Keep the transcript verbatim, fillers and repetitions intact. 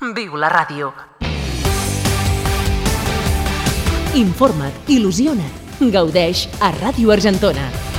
Viu la ràdio. Informa't, il·lusiona't, gaudeix a Ràdio Argentona.